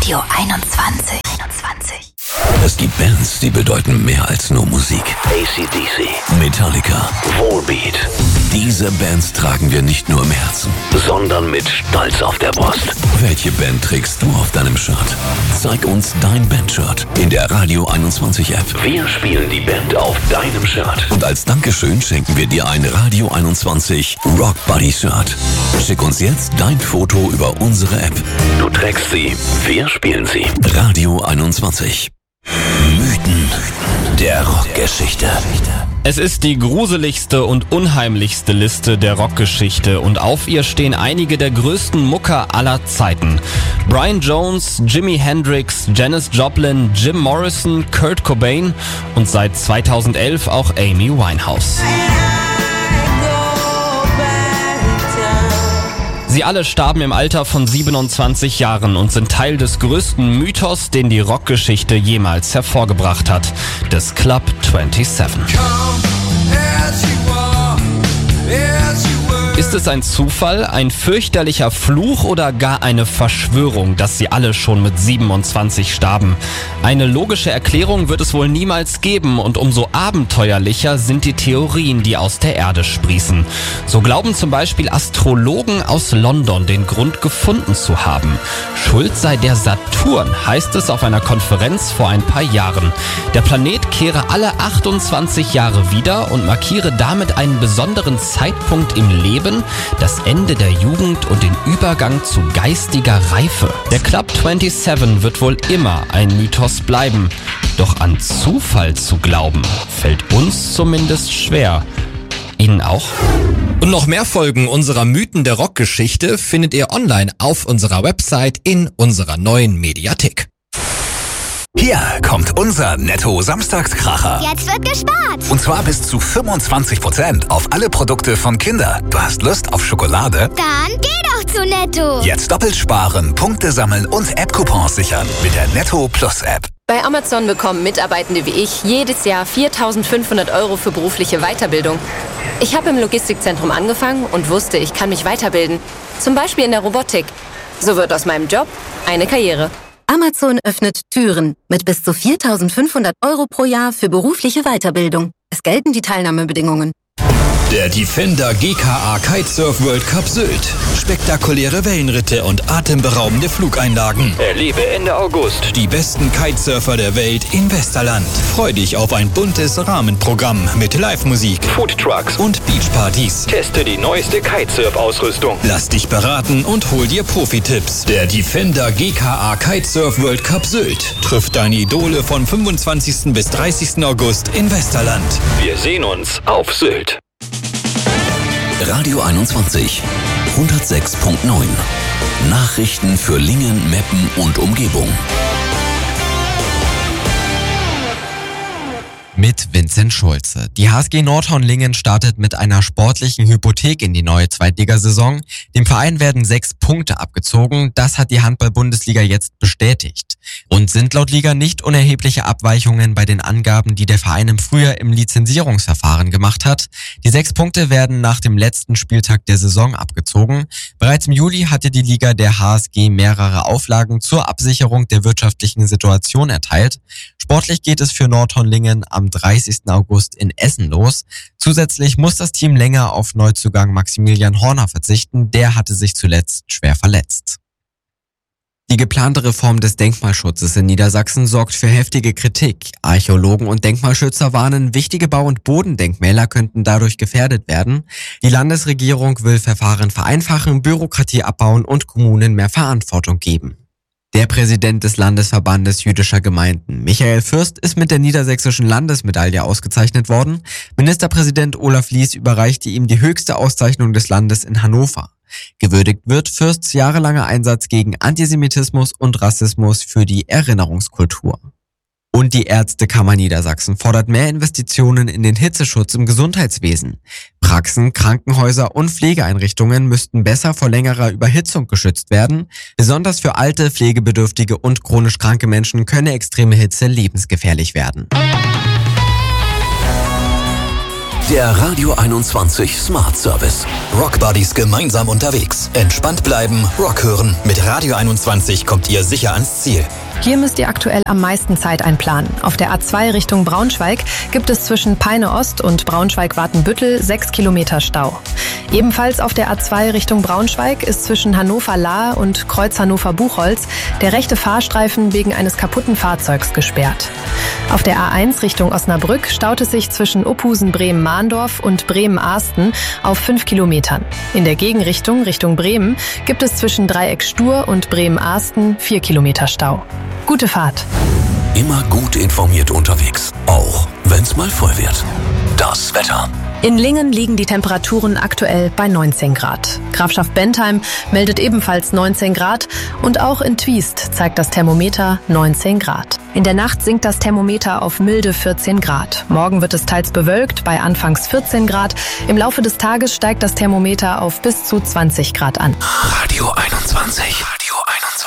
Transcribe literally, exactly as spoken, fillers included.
Radio einundzwanzig. einundzwanzig. Es gibt Bands, die bedeuten mehr als nur Musik. A C D C, Metallica, Volbeat. Diese Bands tragen wir nicht nur im Herzen, sondern mit Stolz auf der Brust. Welche Band trägst du auf deinem Shirt? Zeig uns dein Bandshirt in der Radio einundzwanzig App. Wir spielen die Band auf deinem Shirt. Und als Dankeschön schenken wir dir ein Radio einundzwanzig Rock Buddy Shirt. Schick uns jetzt dein Foto über unsere App. Du trägst sie, wir spielen sie. Radio einundzwanzig. Mythen der Rockgeschichte. Es ist die gruseligste und unheimlichste Liste der Rockgeschichte und auf ihr stehen einige der größten Mucker aller Zeiten. Brian Jones, Jimi Hendrix, Janis Joplin, Jim Morrison, Kurt Cobain und seit zweitausendelf auch Amy Winehouse. Sie alle starben im Alter von siebenundzwanzig Jahren und sind Teil des größten Mythos, den die Rockgeschichte jemals hervorgebracht hat, des Club siebenundzwanzig. Ist es ein Zufall, ein fürchterlicher Fluch oder gar eine Verschwörung, dass sie alle schon mit siebenundzwanzig starben? Eine logische Erklärung wird es wohl niemals geben und umso abenteuerlicher sind die Theorien, die aus der Erde sprießen. So glauben zum Beispiel Astrologen aus London, den Grund gefunden zu haben. Schuld sei der Saturn, heißt es auf einer Konferenz vor ein paar Jahren. Der Planet kehre alle achtundzwanzig Jahre wieder und markiere damit einen besonderen Zeitpunkt im Leben, das Ende der Jugend und den Übergang zu geistiger Reife. Der Club siebenundzwanzig wird wohl immer ein Mythos bleiben. Doch an Zufall zu glauben, fällt uns zumindest schwer. Ihnen auch? Und noch mehr Folgen unserer Mythen der Rockgeschichte findet ihr online auf unserer Website in unserer neuen Mediathek. Hier kommt unser Netto-Samstagskracher. Jetzt wird gespart. Und zwar bis zu fünfundzwanzig Prozent auf alle Produkte von Kinder. Du hast Lust auf Schokolade? Dann geh doch zu Netto. Jetzt doppelt sparen, Punkte sammeln und App-Coupons sichern mit der Netto Plus App. Bei Amazon bekommen Mitarbeitende wie ich jedes Jahr viertausendfünfhundert Euro für berufliche Weiterbildung. Ich habe im Logistikzentrum angefangen und wusste, ich kann mich weiterbilden. Zum Beispiel in der Robotik. So wird aus meinem Job eine Karriere. Amazon öffnet Türen mit bis zu viertausendfünfhundert Euro pro Jahr für berufliche Weiterbildung. Es gelten die Teilnahmebedingungen. Der Defender G K A Kitesurf World Cup Sylt. Spektakuläre Wellenritte und atemberaubende Flugeinlagen. Erlebe Ende August die besten Kitesurfer der Welt in Westerland. Freu dich auf ein buntes Rahmenprogramm mit Live-Musik, Foodtrucks und Beachpartys. Teste die neueste Kitesurf-Ausrüstung. Lass dich beraten und hol dir Profi-Tipps. Der Defender G K A Kitesurf World Cup Sylt trifft deine Idole von fünfundzwanzigsten bis dreißigsten August in Westerland. Wir sehen uns auf Sylt. Radio einundzwanzig, hundertsechs Komma neun. Nachrichten für Lingen, Meppen und Umgebung. Mit Vincent Schulze. Die H S G Nordhorn-Lingen startet mit einer sportlichen Hypothek in die neue Zweitligasaison. Dem Verein werden sechs Punkte abgezogen. Das hat die Handball-Bundesliga jetzt bestätigt. Und sind laut Liga nicht unerhebliche Abweichungen bei den Angaben, die der Verein im Frühjahr im Lizenzierungsverfahren gemacht hat. Die sechs Punkte werden nach dem letzten Spieltag der Saison abgezogen. Bereits im Juli hatte die Liga der H S G mehrere Auflagen zur Absicherung der wirtschaftlichen Situation erteilt. Sportlich geht es für Nordhorn-Lingen am dreißigsten August in Essen los. Zusätzlich muss das Team länger auf Neuzugang Maximilian Horner verzichten. Der hatte sich zuletzt schwer verletzt. Die geplante Reform des Denkmalschutzes in Niedersachsen sorgt für heftige Kritik. Archäologen und Denkmalschützer warnen, wichtige Bau- und Bodendenkmäler könnten dadurch gefährdet werden. Die Landesregierung will Verfahren vereinfachen, Bürokratie abbauen und Kommunen mehr Verantwortung geben. Der Präsident des Landesverbandes jüdischer Gemeinden, Michael Fürst, ist mit der niedersächsischen Landesmedaille ausgezeichnet worden. Ministerpräsident Olaf Lies überreichte ihm die höchste Auszeichnung des Landes in Hannover. Gewürdigt wird Fürsts jahrelanger Einsatz gegen Antisemitismus und Rassismus für die Erinnerungskultur. Und die Ärztekammer Niedersachsen fordert mehr Investitionen in den Hitzeschutz im Gesundheitswesen. Praxen, Krankenhäuser und Pflegeeinrichtungen müssten besser vor längerer Überhitzung geschützt werden. Besonders für alte, pflegebedürftige und chronisch kranke Menschen könne extreme Hitze lebensgefährlich werden. Der Radio einundzwanzig Smart Service. Rock Buddies gemeinsam unterwegs. Entspannt bleiben, Rock hören. Mit Radio einundzwanzig kommt ihr sicher ans Ziel. Hier müsst ihr aktuell am meisten Zeit einplanen. Auf der A zwei Richtung Braunschweig gibt es zwischen Peine Ost und Braunschweig-Watenbüttel sechs Kilometer Stau. Ebenfalls auf der A zwei Richtung Braunschweig ist zwischen Hannover-Lahr und Kreuz Hannover-Buchholz der rechte Fahrstreifen wegen eines kaputten Fahrzeugs gesperrt. Auf der A eins Richtung Osnabrück staut es sich zwischen Uphusen-Bremen-Mahndorf und Bremen-Ahsten auf fünf Kilometern. In der Gegenrichtung Richtung Bremen gibt es zwischen Dreieck Stur und Bremen-Ahsten vier Kilometer Stau. Gute Fahrt. Immer gut informiert unterwegs, auch wenn's mal voll wird. Das Wetter. In Lingen liegen die Temperaturen aktuell bei neunzehn Grad. Grafschaft Bentheim meldet ebenfalls neunzehn Grad und auch in Twiest zeigt das Thermometer neunzehn Grad. In der Nacht sinkt das Thermometer auf milde vierzehn Grad. Morgen wird es teils bewölkt bei anfangs vierzehn Grad. Im Laufe des Tages steigt das Thermometer auf bis zu zwanzig Grad an. Radio einundzwanzig.